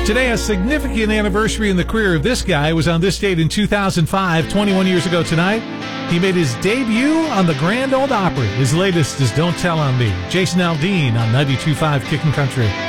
Today, a significant anniversary in the career of this guy was on this date in 2005, 21 years ago tonight. He made his debut on the Grand Ole Opry. His latest is Don't Tell on Me. Jason Aldean on 92.5 Kickin' Country.